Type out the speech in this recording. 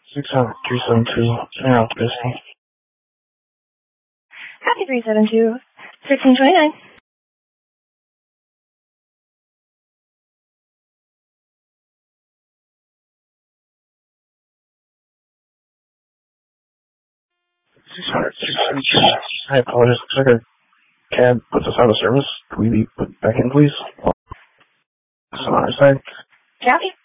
60372, turn out the business. Copy 372, 1629. I apologize. Looks like our cab puts us out of service. Could we be put back in, please? On our side. Copy.